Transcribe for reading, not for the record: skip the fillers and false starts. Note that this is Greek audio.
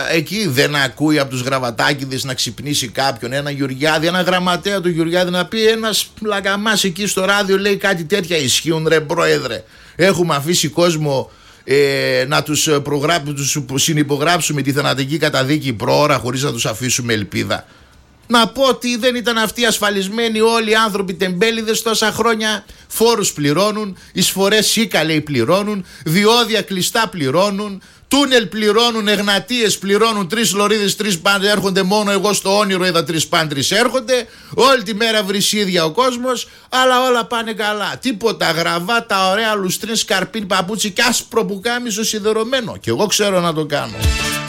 εκεί δεν ακούει από τους γραβατάκηδες να ξυπνήσει κάποιον, ένα Γεωργιάδη, ένα γραμματέα του Γεωργιάδη, να πει ένας πλακαμάς εκεί στο ράδιο λέει κάτι τέτοια ισχύουν ρε πρόεδρε? Έχουμε αφήσει κόσμο να τους συνυπογράψουμε τη θανατική καταδίκη πρόωρα χωρίς να τους αφήσουμε ελπίδα? Να πω ότι δεν ήταν αυτοί ασφαλισμένοι όλοι οι άνθρωποι τεμπέληδες τόσα χρόνια? Φόρους πληρώνουν, εισφορές ΣΥΚΑ λέει πληρώνουν, διόδια κλειστά πληρώνουν, τούνελ πληρώνουν, εγνατίες πληρώνουν, 3 λωρίδες, 3 πάντρες έρχονται, μόνο εγώ στο όνειρο είδα 3 πάντρες έρχονται, όλη τη μέρα βρυσίδια ο κόσμος, αλλά όλα πάνε καλά. Τίποτα, γραβάτα, ωραία, λουστρίν, σκαρπίν, παπούτσι και άσπρο πουκάμισο σιδερωμένο. Και εγώ ξέρω να το κάνω.